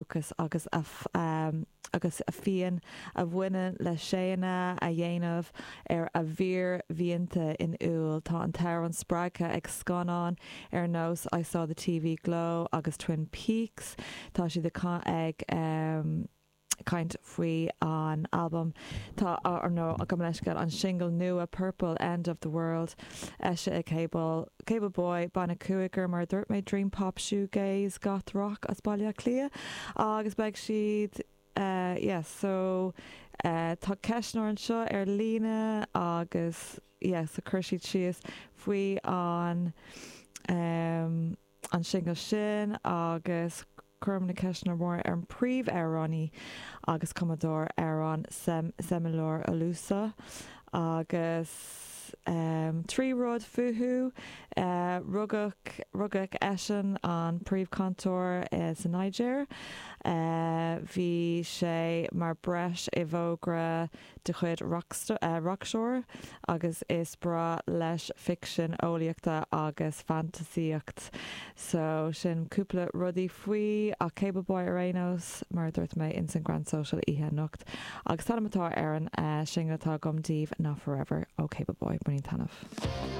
fócas agus agus a fion a bhuiine le séanna a dhéanamh a bhír bhíonanta in úl tá an teir an sppraige ag scanán nós I Saw the TV Glow agus Twin Peaks tá si de ag kind faoi an album tá nó a go leiscail an single nua Purple End of the World eise ag Cable Boy banna cuaigur mar dúirt méid dream pop shoegaze goth rock as bailile clia agus beag siad so tá ceisnóir an seo ar lína agus sa chuirsí sios faoi an single sin agus chum na ceisna mór ar an príomh Aránaí agus Commodore Arán Semilor Alusa agus trí rud fuhu rugach eisian an príomh cantor san Niger bhí sé mar breis I bhógra de chuid rockshore agus is bra leis fiction óíochta agus fantasíocht so sin cúpla rudí faoi a Cable Boy arénos mar dúirt mé in san Grand Social ihe nocht agus talamatá ar an singatá gomdíobh ná forever ó Cable Boy buí tanmh.